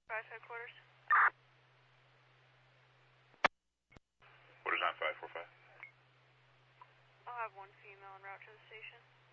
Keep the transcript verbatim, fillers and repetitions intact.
Five headquarters. What is on five four five? I'll have one female en route to the station.